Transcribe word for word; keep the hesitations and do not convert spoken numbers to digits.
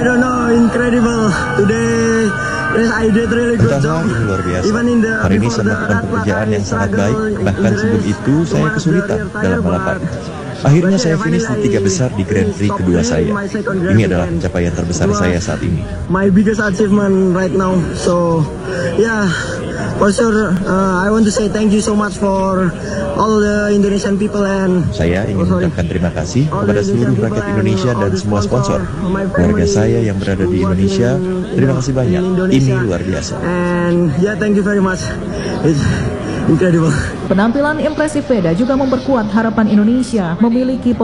don't know, incredible. Today, yes, I did really good Entahlah, job. ini luar biasa. Even in the Hari ini before saya the melakukan rat pekerjaan I yang sangat struggle baik, in bahkan the sebelum race itu to saya have kesulitan clear dalam fire, balapan. but- Akhirnya but saya yeah, finish di finally tiga I besar di Grand Prix top kedua three saya. in my second Grand Ini Prix, adalah and pencapaian terbesar it was saya saat ini. My biggest achievement right now. So, yeah, for sure, uh, I want to say thank you so much for all the Indonesian people and Saya ingin oh, sorry. mengucapkan terima kasih All kepada the seluruh Indonesian rakyat people Indonesia and dan all the semua sponsor. sponsor, my Keluarga family saya yang berada di who was Indonesia, in- terima in- kasih in banyak. Indonesia. Ini luar biasa. And yeah, thank you very much. It's incredible. Penampilan impresif Veda juga memperkuat harapan Indonesia memiliki